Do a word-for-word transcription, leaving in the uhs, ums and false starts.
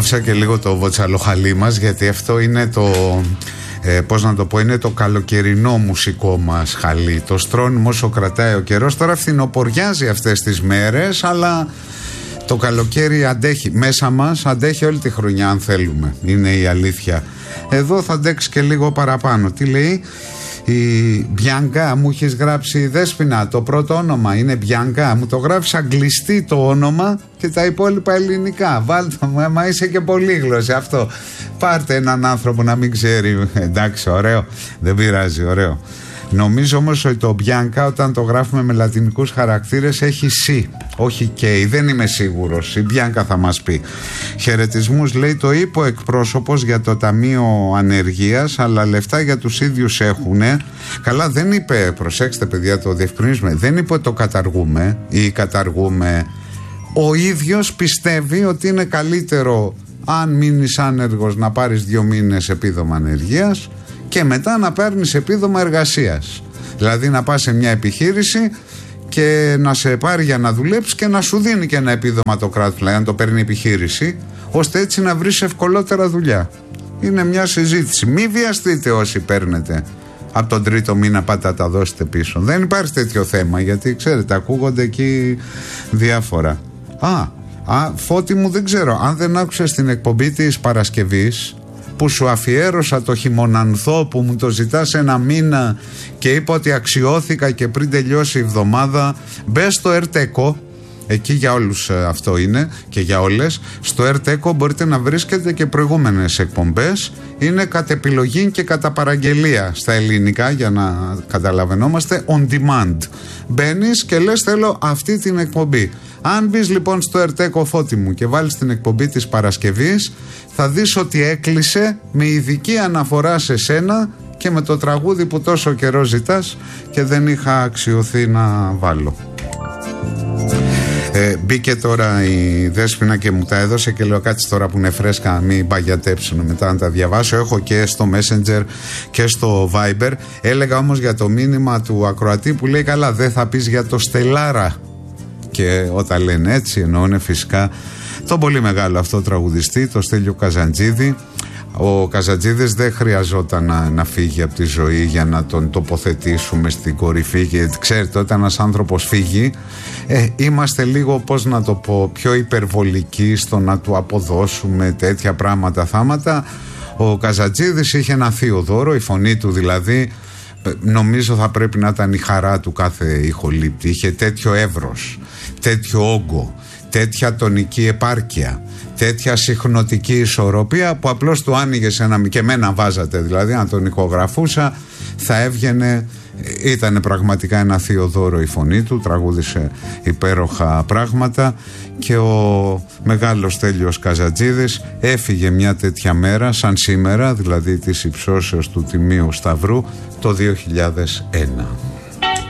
άφησα και λίγο το βοτσαλοχαλί μας, γιατί αυτό είναι το, ε, πώς να το πω, είναι το καλοκαιρινό μουσικό μας χαλί. Το στρώνουμε όσο κρατάει ο καιρός. Τώρα φθινοποριάζει αυτές τις μέρες, αλλά το καλοκαίρι αντέχει μέσα μας, αντέχει όλη τη χρονιά αν θέλουμε, είναι η αλήθεια. Εδώ θα αντέξει και λίγο παραπάνω. Τι λέει η Μπιάνκα? Μου έχεις γράψει, Δέσποινα, το πρώτο όνομα είναι Μπιάνκα, μου το γράφεις αγγλιστή το όνομα και τα υπόλοιπα ελληνικά. Βάλτε μου, μα είσαι και πολύγλωση αυτό. Πάρτε έναν άνθρωπο να μην ξέρει. Εντάξει, ωραίο, δεν πειράζει, ωραίο. Νομίζω όμως ότι το Μπιάνκα όταν το γράφουμε με λατινικούς χαρακτήρες έχει C, όχι K, δεν είμαι σίγουρος. Η Μπιάνκα θα μας πει. Χαιρετισμούς, λέει, το είπε ο εκπρόσωπος για το Ταμείο Ανεργίας, αλλά λεφτά για τους ίδιους έχουνε. Καλά, δεν είπε, προσέξτε παιδιά, το διευκρινίζουμε, δεν είπε ότι το καταργούμε ή καταργούμε. Ο ίδιος πιστεύει ότι είναι καλύτερο αν μείνεις άνεργος να πάρεις δύο μήνες επίδομα ανεργίας και μετά να παίρνεις επίδομα εργασίας. Δηλαδή να πας σε μια επιχείρηση και να σε πάρει για να δουλέψεις και να σου δίνει και ένα επίδομα το κράτος, δηλαδή να το παίρνει η επιχείρηση, ώστε έτσι να βρεις ευκολότερα δουλειά. Είναι μια συζήτηση. Μη βιαστείτε όσοι παίρνετε από τον τρίτο μήνα, πάτε να τα δώσετε πίσω. Δεν υπάρχει τέτοιο θέμα, γιατί ξέρετε, ακούγονται εκεί διάφορα. Α, α Φώτη μου, δεν ξέρω, αν δεν άκουσες την εκπομπή της Παρασκευής που σου αφιέρωσα το χειμωνανθό που μου το ζητάς ένα μήνα και είπα ότι αξιώθηκα και πριν τελειώσει η εβδομάδα, μπες στο Ερτέκο, εκεί για όλους αυτό είναι και για όλες. Στο Ερτέκο μπορείτε να βρίσκετε και προηγούμενες εκπομπές, είναι κατ' επιλογή και κατά παραγγελία στα ελληνικά, για να καταλαβαίνόμαστε, on demand. Μπαίνεις και λες θέλω αυτή την εκπομπή. Αν μπεις λοιπόν στο Ερτέκο, Φώτη μου, και βάλεις την εκπομπή της Παρασκευής, θα δεις ότι έκλεισε με ειδική αναφορά σε σένα και με το τραγούδι που τόσο καιρό ζητάς και δεν είχα αξιωθεί να βάλω. Ε, μπήκε τώρα η Δέσποινα και μου τα έδωσε και λέω κάτσε τώρα που είναι φρέσκα, μην παγιατέψουν μετά να τα διαβάσω. Έχω και στο Messenger και στο Viber. Έλεγα όμως για το μήνυμα του ακροατή που λέει καλά, δεν θα πεις για το Στελάρα. Και όταν λένε έτσι εννοούν φυσικά τον πολύ μεγάλο αυτό τραγουδιστή, το Στέλιο Καζαντζίδη. Ο Καζαντζίδης δεν χρειαζόταν να, να φύγει από τη ζωή για να τον τοποθετήσουμε στην κορυφή, γιατί ξέρετε όταν ένας άνθρωπος φύγει ε, είμαστε λίγο, πώς να το πω, πιο υπερβολικοί στο να του αποδώσουμε τέτοια πράγματα, θάματα. Ο Καζαντζίδης είχε ένα θείο δώρο, η φωνή του δηλαδή νομίζω θα πρέπει να ήταν η χαρά του κάθε ηχολήπτη. Είχε τέτοιο εύρος, τέτοιο όγκο, τέτοια τονική επάρκεια, τέτοια συχνοτική ισορροπία που απλώς του άνοιγες ένα, και εμένα βάζατε δηλαδή, αν τον ηχογραφούσα θα έβγαινε. Ήταν πραγματικά ένα θείο δώρο η φωνή του, τραγούδισε υπέροχα πράγματα και ο μεγάλος Στέλιος Καζαντζίδης έφυγε μια τέτοια μέρα σαν σήμερα, δηλαδή της υψώσεως του Τιμίου Σταυρού το δύο χιλιάδες ένα.